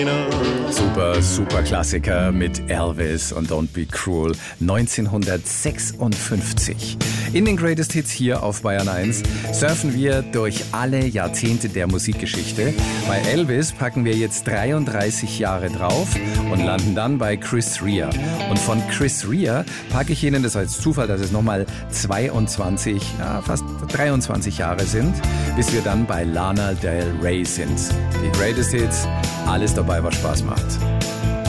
Super, super Klassiker mit Elvis und Don't Be Cruel 1956. In den Greatest Hits hier auf Bayern 1 surfen wir durch alle Jahrzehnte der Musikgeschichte. Bei Elvis packen wir jetzt 33 Jahre drauf und landen dann bei Chris Rea. Und von Chris Rea packe ich Ihnen, das als Zufall, dass es nochmal 22, fast 23 Jahre sind, bis wir dann bei Lana Del Rey sind. Die Greatest Hits, alles dabei, was Spaß macht.